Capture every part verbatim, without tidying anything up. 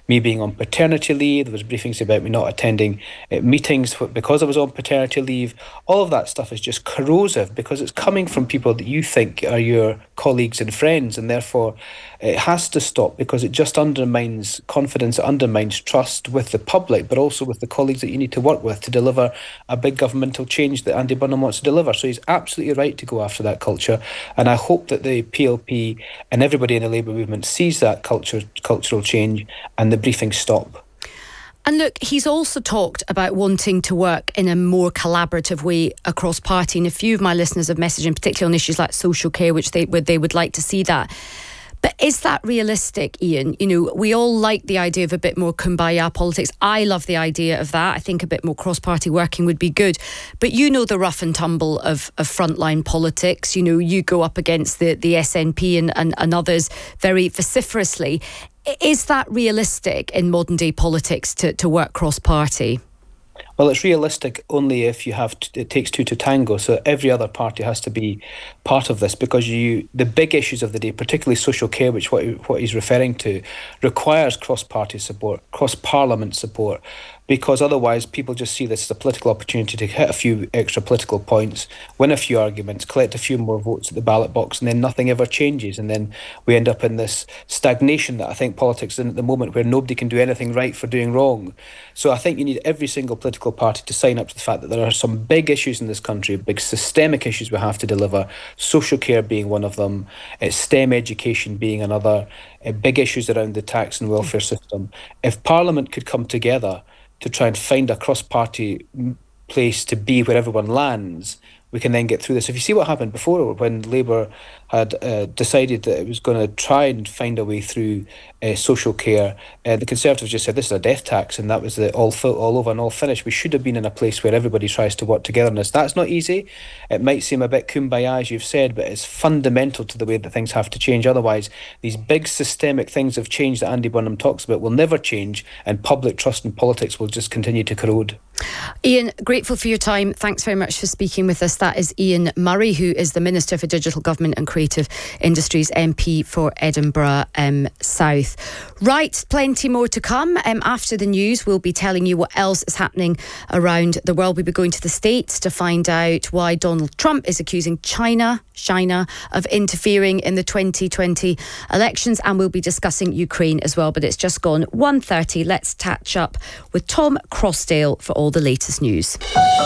me being on paternity leave. There was briefings about me not attending uh, meetings because I was on paternity leave. All of that stuff is just corrosive because it's coming from people that you think are your colleagues and friends, and therefore it has to stop because it just undermines confidence, it undermines trust with the public, but also with the colleagues that you need to work with to deliver a big governmental change that Andy Burnham wants to deliver. So he's absolutely right to go after that culture, and I hope that the P L P and everybody in the Labour movement sees that culture, cultural change, and the briefings stop. And look, he's also talked about wanting to work in a more collaborative way across party. And a few of my listeners have messaged, in particular on issues like social care, which they would they would like to see that. But is that realistic, Ian? You know, we all like the idea of a bit more kumbaya politics. I love the idea of that. I think a bit more cross-party working would be good. But you know the rough and tumble of, of frontline politics. You know, you go up against the, the S N P and, and, and others very vociferously. Is that realistic in modern day politics to, to work cross-party? Well, it's realistic only if you have to, it takes two to tango. So every other party has to be part of this, because you the big issues of the day, particularly social care, which what what he's referring to, requires cross-party support, cross-parliament support, because otherwise people just see this as a political opportunity to hit a few extra political points, win a few arguments, collect a few more votes at the ballot box, and then nothing ever changes. And then we end up in this stagnation that I think politics is in at the moment, where nobody can do anything right for doing wrong. So I think you need every single political party to sign up to the fact that there are some big issues in this country, big systemic issues we have to deliver, social care being one of them, uh, STEM education being another, uh, big issues around the tax and welfare system. If Parliament could come together to try and find a cross-party place to be where everyone lands, we can then get through this. If you see what happened before, when Labour had uh, decided that it was going to try and find a way through uh, social care, uh, the Conservatives just said this is a death tax, and that was the all fi- all over and all finished. We should have been in a place where everybody tries to work together on this. That's not easy. It might seem a bit kumbaya, as you've said, but it's fundamental to the way that things have to change. Otherwise, these big systemic things of change that Andy Burnham talks about will never change, and public trust in politics will just continue to corrode. Ian, grateful for your time. Thanks very much for speaking with us. That is Ian Murray, who is the Minister for Digital Government and Creative Industries, M P for Edinburgh um, South. Right, plenty more to come. Um, after the news, we'll be telling you what else is happening around the world. We'll be going to the States to find out why Donald Trump is accusing China, China of interfering in the twenty twenty elections, and we'll be discussing Ukraine as well. But it's just gone one thirty. Let's catch up with Tom Crossdale for all the latest news.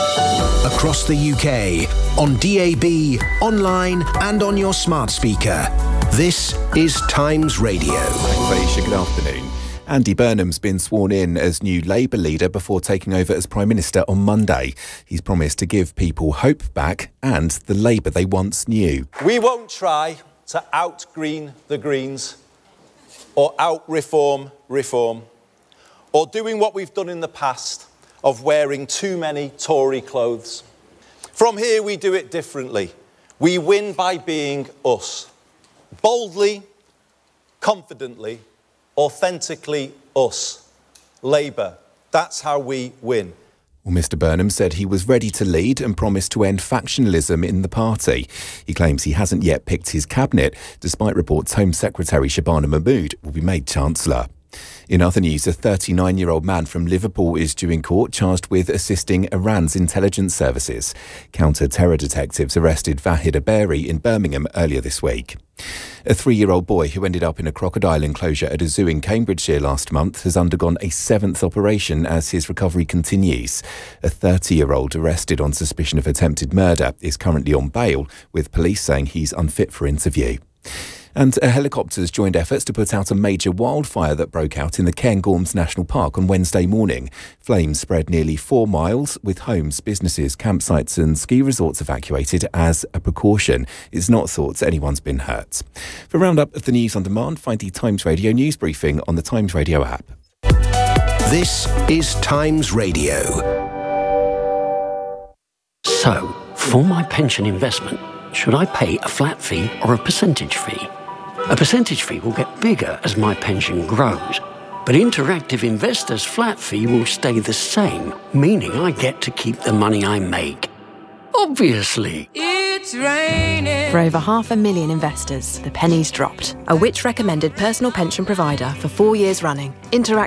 Across the U K, on D A B, online and on your smart speaker. This is Times Radio. Thanks, Aisha. Good afternoon. Andy Burnham's been sworn in as new Labour leader before taking over as Prime Minister on Monday. He's promised to give people hope back and the Labour they once knew. We won't try to out-green the Greens or out-reform reform or doing what we've done in the past of wearing too many Tory clothes. From here, we do it differently. We win by being us. Boldly, confidently, authentically us. Labour. That's how we win. Well, Mr Burnham said he was ready to lead and promised to end factionalism in the party. He claims he hasn't yet picked his cabinet, despite reports Home Secretary Shabana Mahmood will be made Chancellor. In other news, a thirty-nine-year-old man from Liverpool is due in court charged with assisting Iran's intelligence services. Counter-terror detectives arrested Vahid Aberi in Birmingham earlier this week. A three-year-old boy who ended up in a crocodile enclosure at a zoo in Cambridgeshire last month has undergone a seventh operation as his recovery continues. A thirty-year-old arrested on suspicion of attempted murder is currently on bail, with police saying he's unfit for interview. And a helicopter's joined efforts to put out a major wildfire that broke out in the Cairngorms National Park on Wednesday morning. Flames spread nearly four miles, with homes, businesses, campsites and ski resorts evacuated as a precaution. It's not thought anyone's been hurt. For a roundup of the news on demand, find the Times Radio news briefing on the Times Radio app. This is Times Radio. So, for my pension investment, should I pay a flat fee or a percentage fee? A percentage fee will get bigger as my pension grows, but Interactive Investor's flat fee will stay the same, meaning I get to keep the money I make. Obviously. It's raining. For over half a million investors, the penny's dropped. A Which recommended personal pension provider for four years running. Interactive